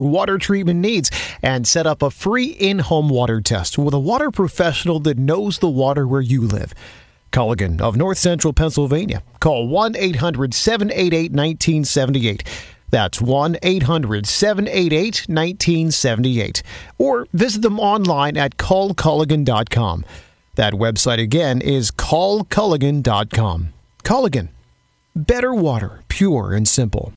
water treatment needs and set up a free in-home water test with a water professional that knows the water where you live. Culligan of North Central Pennsylvania. Call 1-800-788-1978. That's 1-800-788-1978. Or visit them online at callculligan.com. That website again is callculligan.com. Culligan. Better water, pure and simple.